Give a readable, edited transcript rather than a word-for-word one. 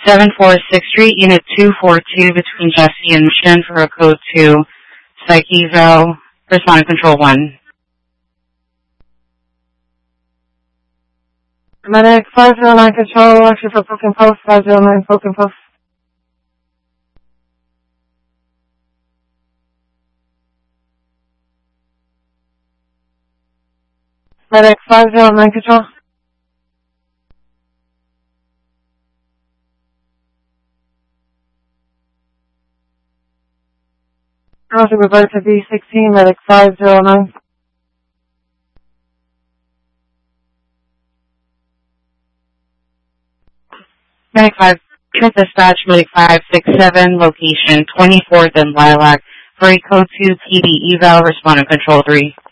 746th Street, Unit 242, between Jesse and Mission for a code 2, Psych Eval, Responding Control 1. Medic 509 Control, actually for Broken Post, 509 Broken Post. Medic 509 Control. Also revert to B16, Medic 509. Medic 5, dispatch, Medic 567, location 24th and Lilac, for a code 2 PD Eval, Responding Control 3.